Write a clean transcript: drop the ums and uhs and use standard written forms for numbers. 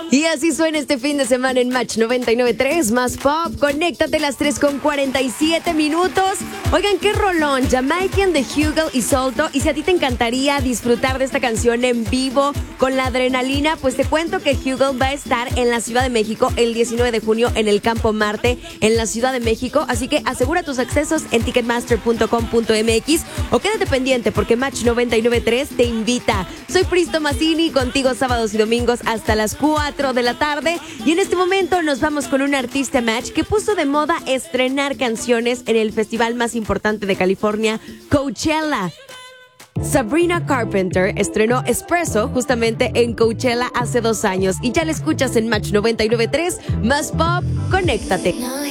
Y así suena este fin de semana en Match 99.3, más pop. Conéctate a las 3:47 minutos. Oigan, qué rolón, Jamaican de Hugel y Solto. Y si a ti te encantaría disfrutar de esta canción en vivo con la adrenalina, pues te cuento que Hugel va a estar en la Ciudad de México el 19 de junio en el Campo Marte en la Ciudad de México. Así que asegura tus accesos en ticketmaster.com.mx o quédate pendiente porque Match 99.3 te invita. Soy Pristo Massini, contigo sábados y domingos hasta las 4 de la tarde. Y en este momento nos vamos con un artista Match que puso de moda estrenar canciones en el festival más importante de California, Coachella. Sabrina Carpenter estrenó Espresso justamente en Coachella hace 2 años y ya la escuchas en Match 99.3, más pop, conéctate.